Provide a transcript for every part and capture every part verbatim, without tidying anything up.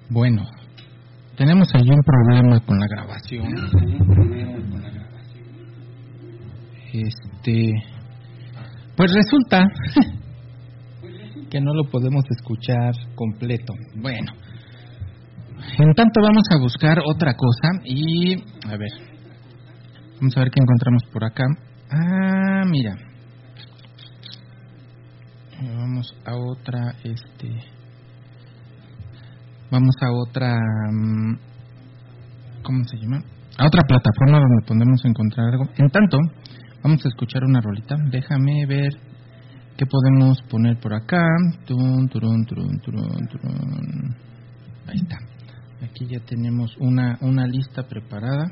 Bueno, tenemos ahí un problema con la grabación. Este, pues resulta que no lo podemos escuchar completo. Bueno, en tanto vamos a buscar otra cosa y a ver, vamos a ver qué encontramos por acá. Ah, mira, vamos a otra, este, vamos a otra, ¿cómo se llama? A otra plataforma donde podemos encontrar algo. En tanto, vamos a escuchar una rolita. Déjame ver qué podemos poner por acá. Tun, turun, turun, turun, turun. Ahí está. Aquí ya tenemos una una lista preparada.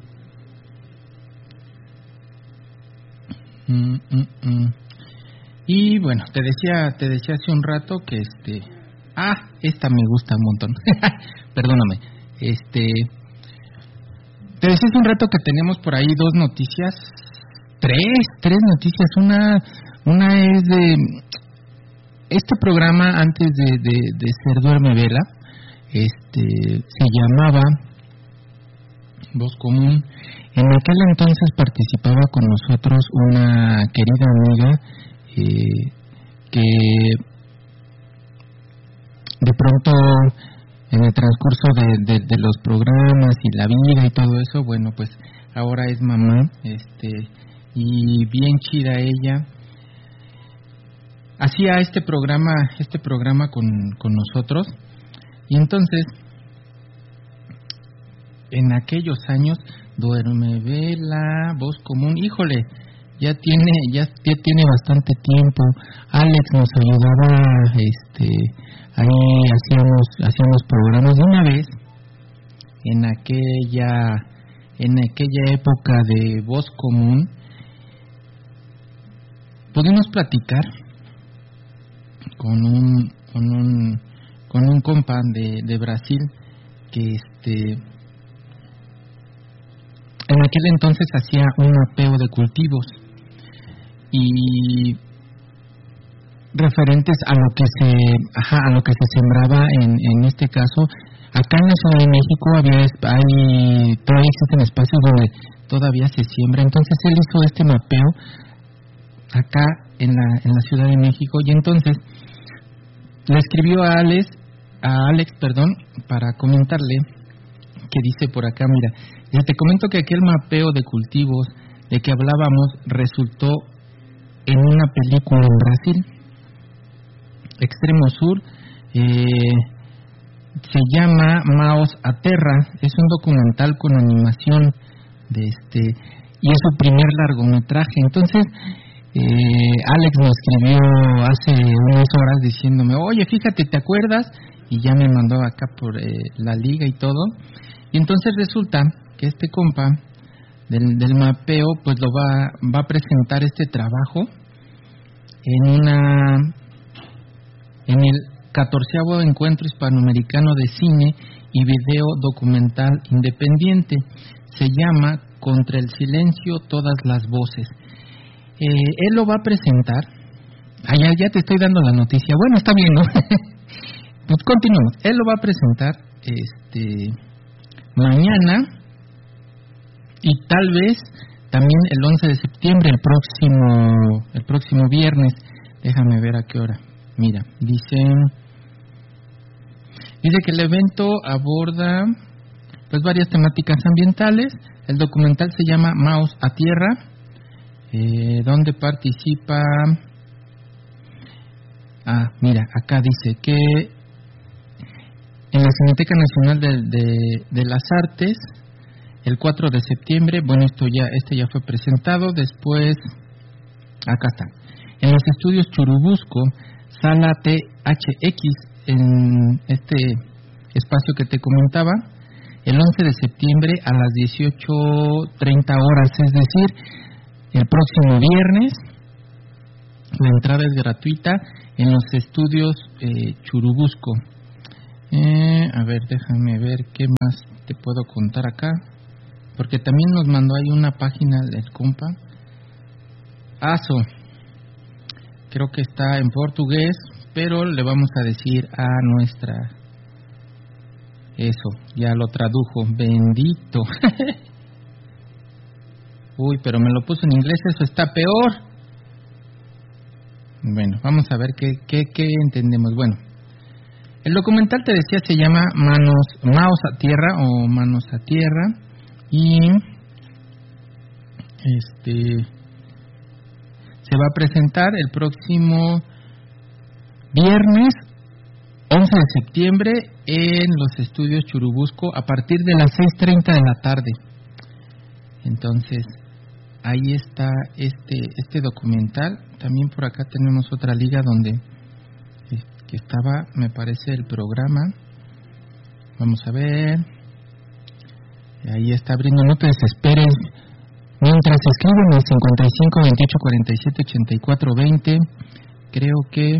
Mm, mm, mm. Y bueno, te decía te decía hace un rato que este ah, esta me gusta un montón. Perdóname. Este te decía hace un rato que tenemos por ahí dos noticias, tres, tres noticias. Una una es de este programa antes de de, de ser Duerme Vela. Este se llamaba Voz Común. En aquel entonces participaba con nosotros una querida amiga eh, que de pronto en el transcurso de, de, de los programas y la vida y todo eso, bueno, pues ahora es mamá, este y bien chida ella. Hacía este programa este programa con con nosotros. Y entonces, en aquellos años, Duerme Vela, Voz Común, híjole, ya tiene ya, ya tiene bastante tiempo. Alex nos ayudaba, este, ahí hacíamos hacíamos programas de una vez en aquella en aquella época de Voz Común. Pudimos platicar con un con un con un compa de, de Brasil que este en aquel entonces hacía un mapeo de cultivos y referentes a lo que se ajá, a lo que se sembraba en, en este caso acá en la Ciudad de México había hay todavía existen espacios donde todavía se siembra. Entonces él hizo este mapeo acá en la en la Ciudad de México y entonces le escribió a Alex a Alex, perdón, para comentarle que dice por acá, mira, te comento que aquel mapeo de cultivos de que hablábamos resultó en una película en Brasil, Extremo Sur, eh, se llama Maos a Terra, es un documental con animación de este y es su primer largometraje. Entonces eh, Alex me escribió hace unas horas diciéndome, oye, fíjate, ¿te acuerdas? Y ya me mandó acá por eh, la liga y todo. Y entonces resulta que este compa del, del mapeo pues lo va va a presentar este trabajo en una en el catorceavo Encuentro Hispanoamericano de Cine y Video Documental Independiente. Se llama Contra el Silencio, Todas las Voces. Eh, él lo va a presentar. Ah, ya, ya te estoy dando la noticia. Bueno, está bien, ¿no? Pues continuamos. Él lo va a presentar este mañana y tal vez también el once de septiembre, el próximo el próximo viernes. Déjame ver a qué hora. Mira, dice dice que el evento aborda pues varias temáticas ambientales. El documental se llama Maos a Tierra, eh, donde participa. Ah, mira, acá dice que en la Cineteca Nacional de, de, de las Artes, el cuatro de septiembre, bueno, esto ya este ya fue presentado. Después, acá está, en los estudios Churubusco, Sala T H X, en este espacio que te comentaba, el once de septiembre a las dieciocho treinta horas, es decir, el próximo viernes. La entrada es gratuita en los estudios eh, Churubusco. Eh, a ver, déjame ver qué más te puedo contar acá, porque también nos mandó ahí una página del compa. Aso, creo que está en portugués, pero le vamos a decir a nuestra Eso, ya lo tradujo. Bendito. Uy, pero me lo puso en inglés, eso está peor. Bueno, vamos a ver qué, qué, qué entendemos. Bueno, el documental, te decía, se llama Manos, Manos a Tierra o Manos a Tierra. Y este se va a presentar el próximo viernes once de septiembre en los estudios Churubusco a partir de las seis treinta de la tarde. Entonces, ahí está este este documental. También por acá tenemos otra liga donde que estaba, me parece, el programa. Vamos a ver. Ahí está abriendo, no te desesperes. Mientras escriben el cincuenta y cinco veintiocho cuarenta y siete ochenta y cuatro veinte, creo que,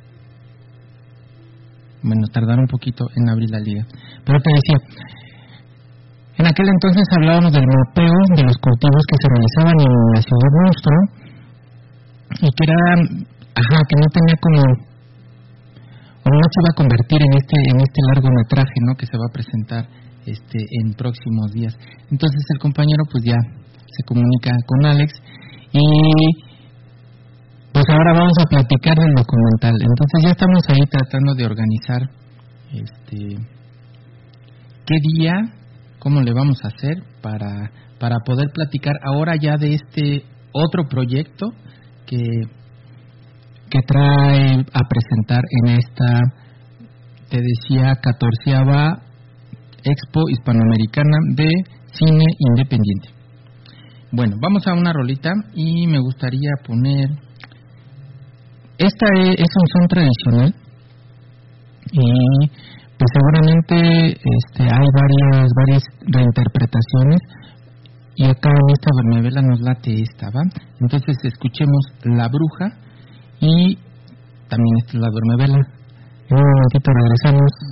bueno, tardaron un poquito en abrir la liga. Pero te decía, en aquel entonces hablábamos del mapeo de los cultivos que se realizaban en la ciudad monstruo y que era, ajá, que no tenía como, o no se va a convertir en este en este largometraje, ¿no? Que se va a presentar este en próximos días. Entonces el compañero pues ya se comunica con Alex y pues ahora vamos a platicar del documental. Entonces ya estamos ahí tratando de organizar este qué día, cómo le vamos a hacer para para poder platicar ahora ya de este otro proyecto que que trae a presentar en esta, te decía, catorceava Expo Hispanoamericana de Cine Independiente. Bueno, vamos a una rolita y me gustaría poner, esta es, es un son tradicional y pues seguramente este, hay varias varias reinterpretaciones y acá en esta vermevela nos late esta, ¿va? Entonces escuchemos La Bruja y también esta es la vermevela. En un momentito regresamos.